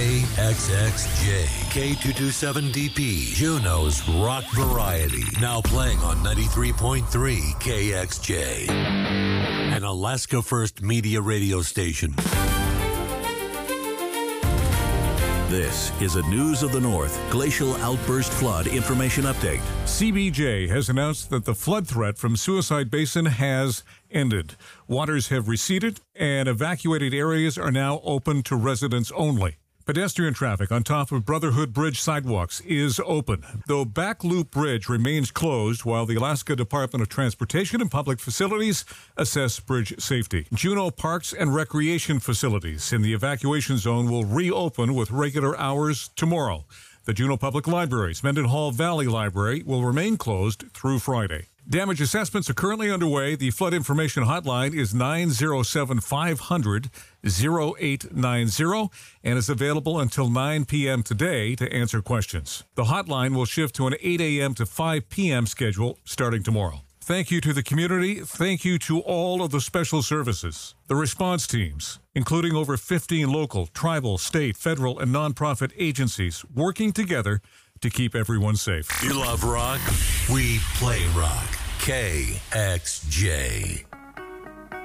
KXXJ, K227DP, Juneau's rock variety. Now playing on 93.3 KXJ, an Alaska First Media radio station. This is a News of the North Glacial Outburst Flood Information Update. CBJ has announced that the flood threat from Suicide Basin has ended. Waters have receded and evacuated areas are now open to residents only. Pedestrian traffic on top of Brotherhood Bridge sidewalks is open, though Back Loop Bridge remains closed while the Alaska Department of Transportation and Public Facilities assess bridge safety. Juneau Parks and Recreation facilities in the evacuation zone will reopen with regular hours tomorrow. The Juneau Public Library's Mendenhall Valley Library will remain closed through Friday. Damage assessments are currently underway. The flood information hotline is 907-500-0890 and is available until 9 p.m. today to answer questions. The hotline will shift to an 8 a.m. to 5 p.m. schedule starting tomorrow. Thank you to the community. Thank you to all of the special services, the response teams, including over 15 local, tribal, state, federal, and nonprofit agencies working together to keep everyone safe. You love rock? We play rock. KXJ.